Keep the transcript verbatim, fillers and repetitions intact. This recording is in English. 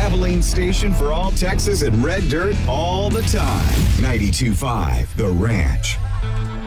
traveling station for all Texas and red dirt all the time. ninety-two point five The Ranch.